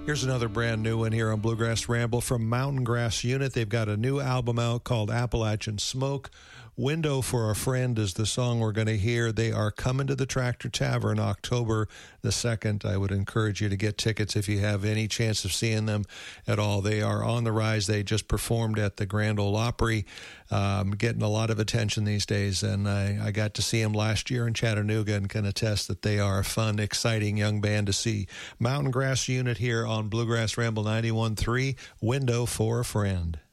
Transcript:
Here's another brand new one here on Bluegrass Ramble from Mountain Grass Unit. They've got a new album out called Appalachian Smoke. Window for a Friend is the song we're going to hear. They are coming to the Tractor Tavern October the 2nd. I would encourage you to get tickets if you have any chance of seeing them at all. They are on the rise. They just performed at the Grand Ole Opry, getting a lot of attention these days. And I got to see them last year in Chattanooga and can attest that they are a fun, exciting young band to see. Mountain Grass Unit here on Bluegrass Ramble 91.3, Window for a Friend.